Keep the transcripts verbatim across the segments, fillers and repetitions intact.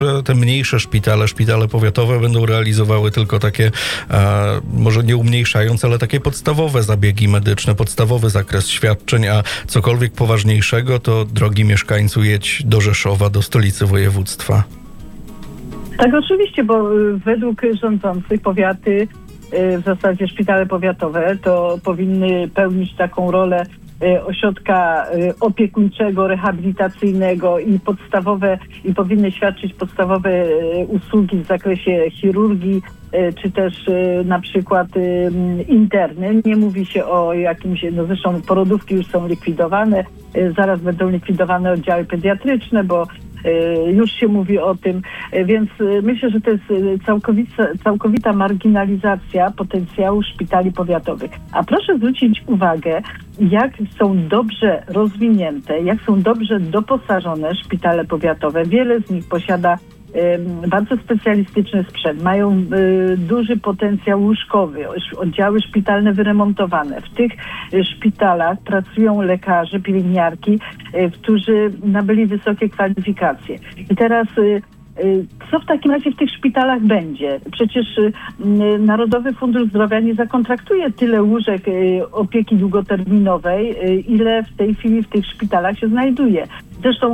że te mniejsze szpitale, szpitale powiatowe będą realizowały tylko takie, e, może nie umniejszając, ale takie podstawowe zabiegi medyczne, podstawowy zakres świadczeń, a cokolwiek poważniejszego, to drogi mieszkańcu, jedź do Rzeszowa, do stolicy województwa. Tak, oczywiście, bo według rządzących powiaty, w zasadzie szpitale powiatowe, to powinny pełnić taką rolę ośrodka opiekuńczego, rehabilitacyjnego i podstawowe, i powinny świadczyć podstawowe usługi w zakresie chirurgii, czy też na przykład interny. Nie mówi się o jakimś, no zresztą porodówki już są likwidowane, zaraz będą likwidowane oddziały pediatryczne, bo już się mówi o tym, więc myślę, że to jest całkowita, całkowita marginalizacja potencjału szpitali powiatowych. A proszę zwrócić uwagę, jak są dobrze rozwinięte, jak są dobrze doposażone szpitale powiatowe. Wiele z nich posiada bardzo specjalistyczny sprzęt, mają y, duży potencjał łóżkowy, oddziały szpitalne wyremontowane. W tych y, szpitalach pracują lekarze, pielęgniarki, y, którzy nabyli wysokie kwalifikacje. I teraz y, y, co w takim razie w tych szpitalach będzie? Przecież y, y, Narodowy Fundusz Zdrowia nie zakontraktuje tyle łóżek y, opieki długoterminowej, y, ile w tej chwili w tych szpitalach się znajduje. Zresztą,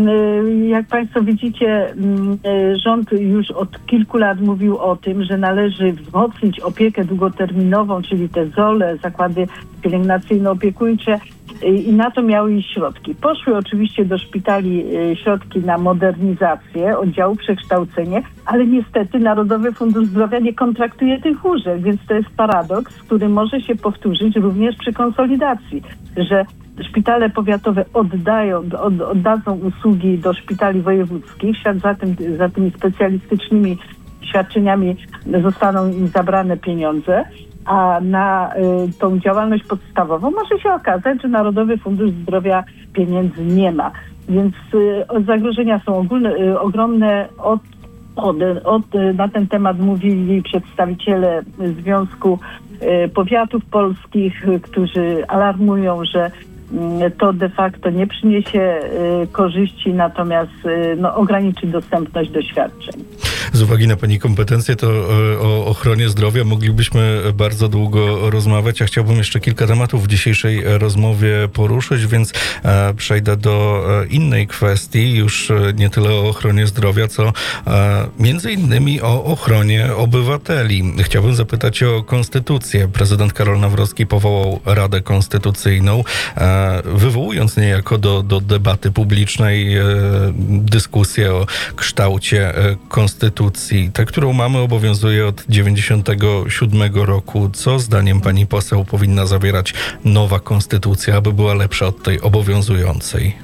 jak Państwo widzicie, rząd już od kilku lat mówił o tym, że należy wzmocnić opiekę długoterminową, czyli te zole, zakłady pielęgnacyjno-opiekuńcze, i na to miały iść środki. Poszły oczywiście do szpitali środki na modernizację oddziału, przekształcenie, ale niestety Narodowy Fundusz Zdrowia nie kontraktuje tych łóżek, więc to jest paradoks, który może się powtórzyć również przy konsolidacji, że szpitale powiatowe oddają, od, oddadzą usługi do szpitali wojewódzkich, w ślad za, tym, za tymi specjalistycznymi świadczeniami zostaną im zabrane pieniądze, a na y, tą działalność podstawową może się okazać, że Narodowy Fundusz Zdrowia pieniędzy nie ma. Więc y, zagrożenia są ogólne, y, ogromne. Od, od, od, y, na ten temat mówili przedstawiciele Związku y, Powiatów Polskich, y, którzy alarmują, że to de facto nie przyniesie y, korzyści, natomiast y, no, ograniczy dostępność do świadczeń. Z uwagi na Pani kompetencje, to o ochronie zdrowia moglibyśmy bardzo długo rozmawiać. Ja chciałbym jeszcze kilka tematów w dzisiejszej rozmowie poruszyć, więc przejdę do innej kwestii, już nie tyle o ochronie zdrowia, co między innymi o ochronie obywateli. Chciałbym zapytać o konstytucję. Prezydent Karol Nawrocki powołał Radę Konstytucyjną, wywołując niejako do, do debaty publicznej dyskusję o kształcie konstytucji. Ta, którą mamy, obowiązuje od dziewięćdziesiątego siódmego roku. Co zdaniem pani poseł powinna zawierać nowa konstytucja, aby była lepsza od tej obowiązującej?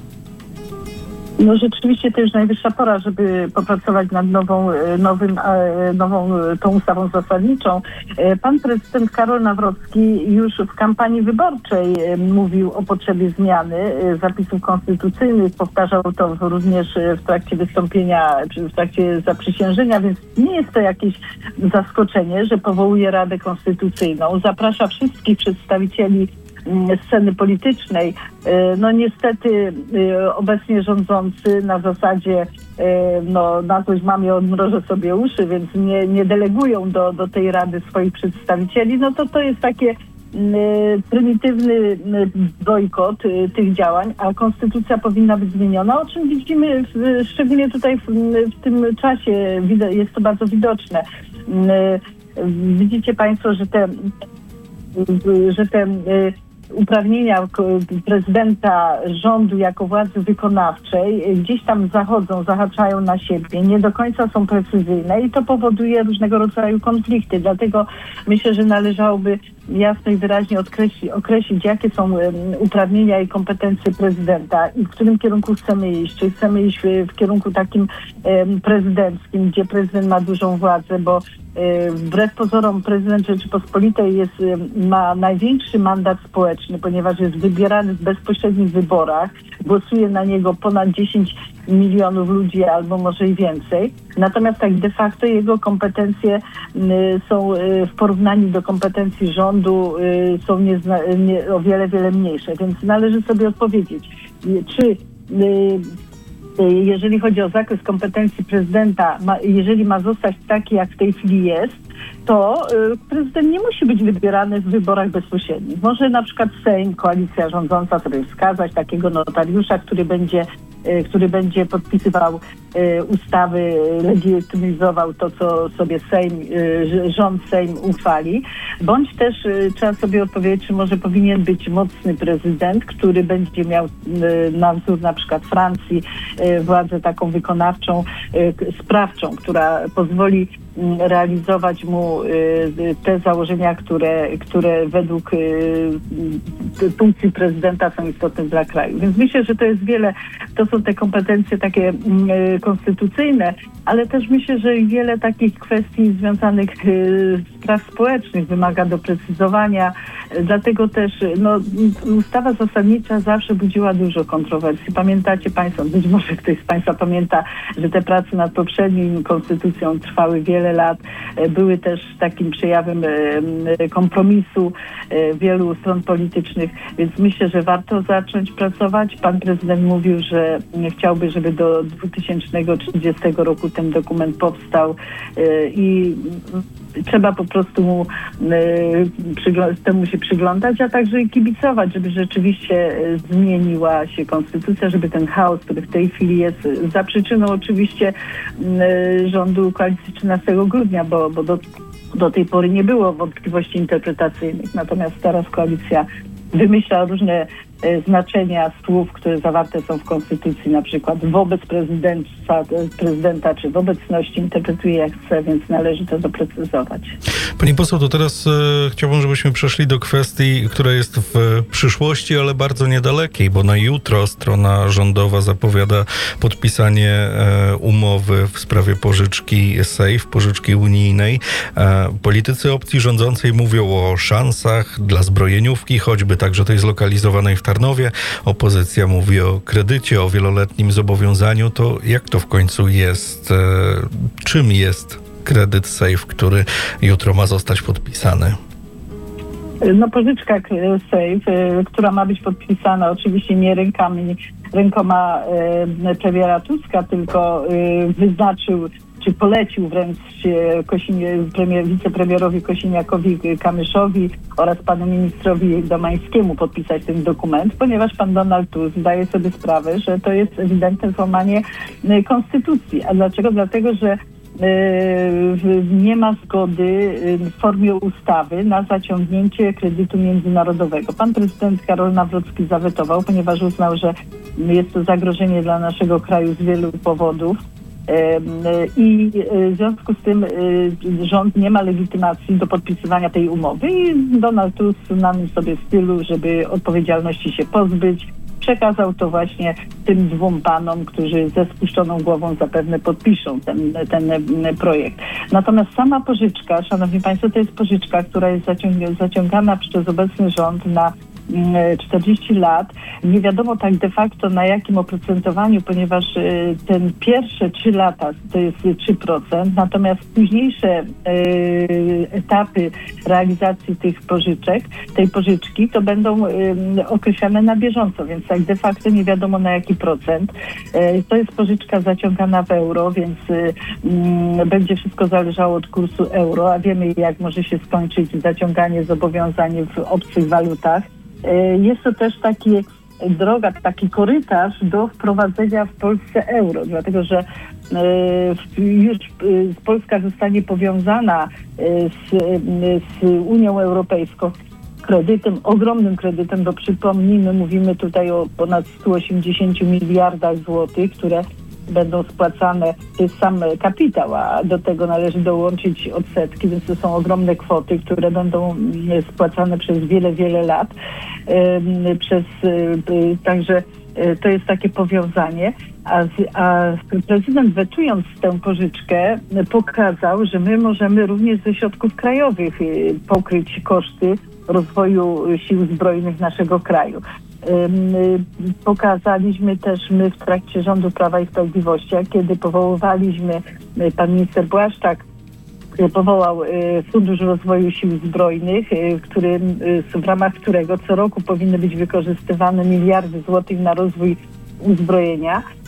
No rzeczywiście to już najwyższa pora, żeby popracować nad nową, nowym, nową tą ustawą zasadniczą. Pan prezydent Karol Nawrocki już w kampanii wyborczej mówił o potrzebie zmiany zapisów konstytucyjnych. Powtarzał to również w trakcie wystąpienia, czy w trakcie zaprzysiężenia, więc nie jest to jakieś zaskoczenie, że powołuje Radę Konstytucyjną. Zaprasza wszystkich przedstawicieli sceny politycznej. No niestety obecnie rządzący na zasadzie no na coś mam, ja odmrożę sobie uszy, więc nie, nie delegują do, do tej rady swoich przedstawicieli, no to to jest takie prymitywny bojkot tych działań, a konstytucja powinna być zmieniona, o czym widzimy w, szczególnie tutaj w, w tym czasie, jest to bardzo widoczne. Widzicie Państwo, że te że te uprawnienia prezydenta rządu jako władzy wykonawczej gdzieś tam zachodzą, zahaczają na siebie, nie do końca są precyzyjne i to powoduje różnego rodzaju konflikty. Dlatego myślę, że należałoby jasno i wyraźnie określić, określić jakie są uprawnienia i kompetencje prezydenta i w którym kierunku chcemy iść. Czy chcemy iść w, w kierunku takim um, prezydenckim, gdzie prezydent ma dużą władzę, bo wbrew pozorom prezydent Rzeczypospolitej jest, ma największy mandat społeczny, ponieważ jest wybierany w bezpośrednich wyborach. Głosuje na niego ponad dziesięć milionów ludzi albo może i więcej. Natomiast tak de facto jego kompetencje są w porównaniu do kompetencji rządu są niezna- nie, o wiele, wiele mniejsze. Więc należy sobie odpowiedzieć, czy jeżeli chodzi o zakres kompetencji prezydenta, ma, jeżeli ma zostać taki, jak w tej chwili jest, to y, prezydent nie musi być wybierany w wyborach bezpośrednich. Może na przykład Sejm, koalicja rządząca sobie wskazać takiego notariusza, który będzie, y, który będzie podpisywał y, ustawy, legitymizował to, co sobie Sejm, y, rząd Sejm uchwali. Bądź też y, trzeba sobie odpowiedzieć, czy może powinien być mocny prezydent, który będzie miał y, na wzór na przykład Francji y, władzę taką wykonawczą, y, sprawczą, która pozwoli realizować mu te założenia, które, które według funkcji prezydenta są istotne dla kraju. Więc myślę, że to jest wiele, to są te kompetencje takie konstytucyjne, ale też myślę, że wiele takich kwestii związanych z spraw społecznych wymaga doprecyzowania. Dlatego też no, ustawa zasadnicza zawsze budziła dużo kontrowersji. Pamiętacie Państwo, być może ktoś z Państwa pamięta, że te prace nad poprzednią konstytucją trwały wiele lat. Były też takim przejawem kompromisu wielu stron politycznych, więc myślę, że warto zacząć pracować. Pan prezydent mówił, że chciałby, żeby do dwa tysiące trzydziestego roku ten dokument powstał i trzeba po prostu mu, y, temu się przyglądać, a także kibicować, żeby rzeczywiście zmieniła się konstytucja, żeby ten chaos, który w tej chwili jest za przyczyną oczywiście y, rządu koalicji trzynastego grudnia, bo, bo do, do tej pory nie było wątpliwości interpretacyjnych. Natomiast teraz koalicja wymyśla różne e, znaczenia słów, które zawarte są w Konstytucji, na przykład wobec prezydenta, prezydenta czy w obecności interpretuje jak chce, więc należy to doprecyzować. Pani poseł, to teraz e, chciałbym, żebyśmy przeszli do kwestii, która jest w przyszłości, ale bardzo niedalekiej, bo na jutro strona rządowa zapowiada podpisanie e, umowy w sprawie pożyczki SAFE, pożyczki unijnej. E, politycy opcji rządzącej mówią o szansach dla zbrojeniówki, choćby także tej zlokalizowanej w Tarnowie. Opozycja mówi o kredycie, o wieloletnim zobowiązaniu. To jak to w końcu jest? E, czym jest kredyt SAFE, który jutro ma zostać podpisany? No pożyczka SAFE, która ma być podpisana oczywiście nie rękami, rękoma e, premiera Tuska, tylko e, wyznaczył czy polecił wręcz Kosinie, premier, wicepremierowi Kosiniakowi-Kamyszowi oraz panu ministrowi Domańskiemu podpisać ten dokument, ponieważ pan Donald Tusk zdaje sobie sprawę, że to jest ewidentne złamanie konstytucji. A dlaczego? Dlatego, że nie ma zgody w formie ustawy na zaciągnięcie kredytu międzynarodowego. Pan prezydent Karol Nawrocki zawetował, ponieważ uznał, że jest to zagrożenie dla naszego kraju z wielu powodów. I w związku z tym rząd nie ma legitymacji do podpisywania tej umowy i Donald Tusk w znanym sobie stylu, żeby odpowiedzialności się pozbyć, przekazał to właśnie tym dwóm panom, którzy ze spuszczoną głową zapewne podpiszą ten, ten projekt. Natomiast sama pożyczka, szanowni państwo, to jest pożyczka, która jest zaciąg- zaciągana przez obecny rząd na czterdzieści lat. Nie wiadomo tak de facto na jakim oprocentowaniu, ponieważ ten pierwsze trzy lata to jest trzy procent, natomiast późniejsze etapy realizacji tych pożyczek, tej pożyczki, to będą określane na bieżąco, więc tak de facto nie wiadomo na jaki procent. To jest pożyczka zaciągana w euro, więc będzie wszystko zależało od kursu euro, a wiemy jak może się skończyć zaciąganie zobowiązań w obcych walutach. Jest to też taki droga, taki korytarz do wprowadzenia w Polsce euro, dlatego że już Polska zostanie powiązana z, z Unią Europejską kredytem, ogromnym kredytem, bo przypomnijmy, mówimy tutaj o ponad stu osiemdziesięciu miliardach złotych, które będą spłacane, to jest sam kapitał, a do tego należy dołączyć odsetki, więc to są ogromne kwoty, które będą spłacane przez wiele, wiele lat. Przez, także to jest takie powiązanie, a, a prezydent wetując tę pożyczkę pokazał, że my możemy również ze środków krajowych pokryć koszty rozwoju sił zbrojnych naszego kraju. Pokazaliśmy też my w trakcie rządu Prawa i Sprawiedliwości, kiedy powoływaliśmy, pan minister Błaszczak powołał Fundusz Rozwoju Sił Zbrojnych, w, którym, w ramach którego co roku powinny być wykorzystywane miliardy złotych na rozwój uzbrojenia.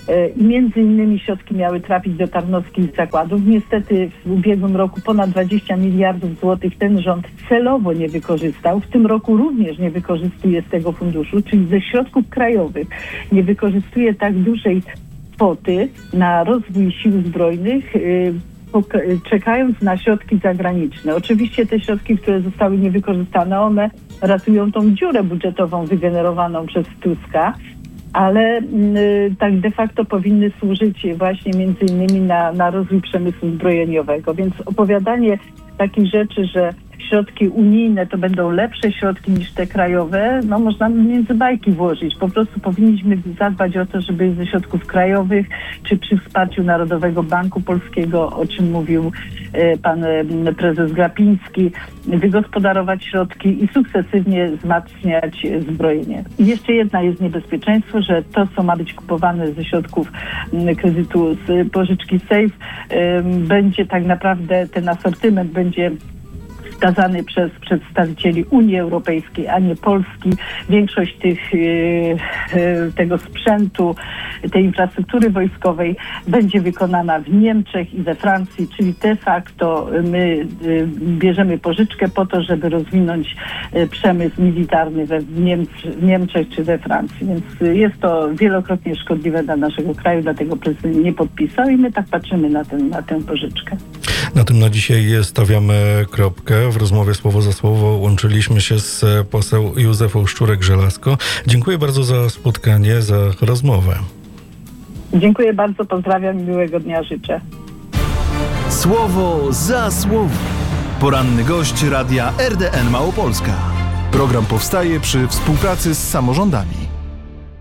I między innymi środki miały trafić do tarnowskich zakładów. Niestety w ubiegłym roku ponad dwadzieścia miliardów złotych ten rząd celowo nie wykorzystał. W tym roku również nie wykorzystuje z tego funduszu, czyli ze środków krajowych nie wykorzystuje tak dużej kwoty na rozwój sił zbrojnych, czekając na środki zagraniczne. Oczywiście te środki, które zostały niewykorzystane, one ratują tą dziurę budżetową wygenerowaną przez Tuska, ale y, tak de facto powinny służyć właśnie między innymi na, na rozwój przemysłu zbrojeniowego. Więc opowiadanie takich rzeczy, że środki unijne to będą lepsze środki niż te krajowe, no można między bajki włożyć. Po prostu powinniśmy zadbać o to, żeby ze środków krajowych, czy przy wsparciu Narodowego Banku Polskiego, o czym mówił e, pan e, prezes Glapiński, wygospodarować środki i sukcesywnie wzmacniać zbrojenie. I jeszcze jedna jest niebezpieczeństwo, że to, co ma być kupowane ze środków m, kredytu z pożyczki Safe, e, będzie tak naprawdę, ten asortyment będzie wskazany przez przedstawicieli Unii Europejskiej, a nie Polski. Większość tych, yy, tego sprzętu, tej infrastruktury wojskowej będzie wykonana w Niemczech i we Francji, czyli de facto my yy, bierzemy pożyczkę po to, żeby rozwinąć yy, przemysł militarny we, w, Niemc, w Niemczech czy we Francji. Więc yy, jest to wielokrotnie szkodliwe dla naszego kraju, dlatego prezydent nie podpisał i my tak patrzymy na, ten, na tę pożyczkę. Na tym na dzisiaj stawiamy kropkę. W rozmowie słowo za słowo łączyliśmy się z poseł Józefą Szczurek-Żelazko. Dziękuję bardzo za spotkanie, za rozmowę. Dziękuję bardzo, pozdrawiam i miłego dnia życzę. Słowo za słowo. Poranny gość Radia R D N Małopolska. Program powstaje przy współpracy z samorządami.